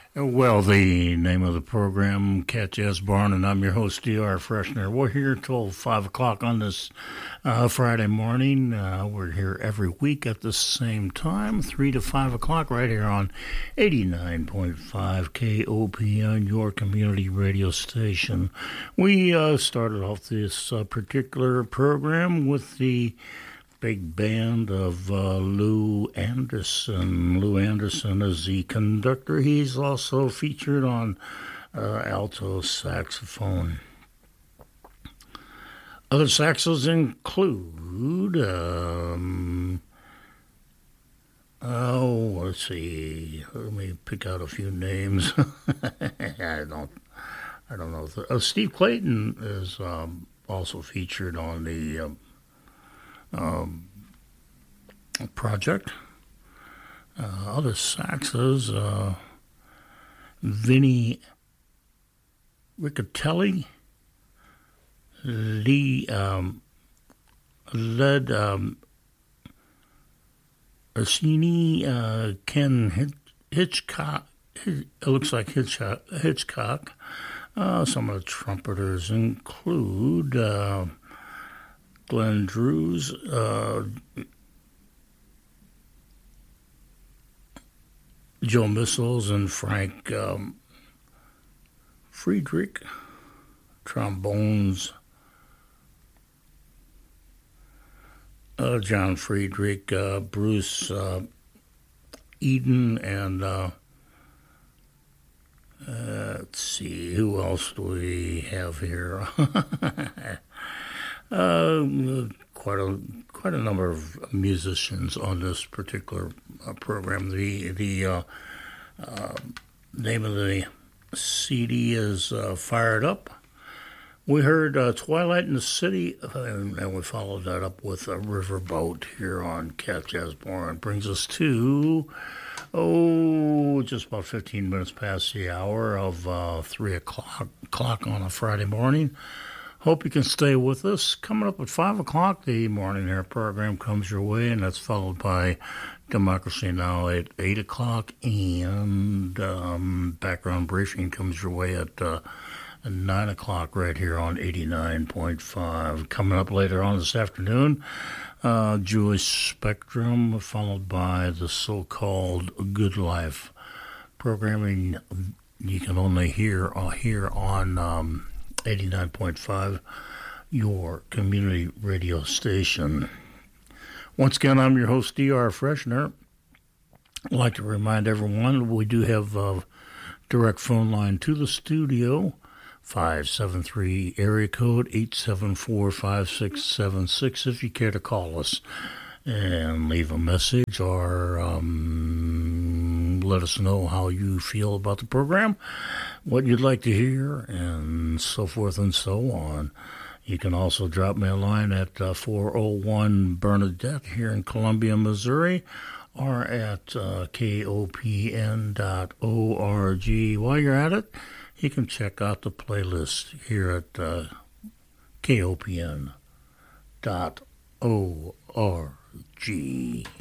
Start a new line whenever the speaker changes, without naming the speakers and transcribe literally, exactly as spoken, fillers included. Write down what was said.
Well, the name of the program, Cat Jazz Barn, and I'm your host, D R Freshner. We're here till five o'clock on this uh, Friday morning. Uh, we're here every week at the same time, three to five o'clock, right here on eighty-nine point five K O P N, your community radio station. We uh, started off this uh, particular program with the big band of uh, Lou Anderson. Lou Anderson is the conductor. He's also featured on uh, alto saxophone. Other saxos include, um, oh, let's see. Let me pick out a few names. I don't, I don't know. Uh, Steve Clayton is um, also featured on the Uh, Um, project. Uh, other saxos, uh, Vinny Riccatelli, Lee um, led um, Orsini, uh, Ken Hitch- Hitchcock. It looks like Hitchcock. Hitchcock. Uh, some of the trumpeters include. Uh, Glenn Drews, uh, Joe Missles, and Frank um, Friedrich, trombones, uh, John Friedrich, uh, Bruce uh, Eden, and uh, uh, let's see, who else do we have here? Uh, quite a quite a number of musicians on this particular uh, program. The the uh, uh, name of the C D is uh, Fired Up. We heard uh, Twilight in the City, and, and we followed that up with a Riverboat here on Cat Jazz Barn. Brings us to, oh, just about fifteen minutes past the hour of uh, three o'clock, o'clock on a Friday morning. Hope you can stay with us. Coming up at five o'clock, the Morning Air program comes your way, and that's followed by Democracy Now! At eight o'clock, and um, Background Briefing comes your way at uh, nine o'clock right here on eighty-nine point five. Coming up later on this afternoon, uh, Jewish Spectrum, followed by the so-called Good Life programming you can only hear uh, here on Um, eighty-nine point five, your community radio station. Once again, I'm your host, D R Freshner. I'd like to remind everyone we do have a direct phone line to the studio, five seven three, area code eight seven four, five six seven six, if you care to call us and leave a message or um, let us know how you feel about the program, what you'd like to hear, and so forth and so on. You can also drop me a line at uh, four oh one Bernadette here in Columbia, Missouri, or at uh, K O P N dot org. While you're at it, you can check out the playlist here at uh, K O P N dot org.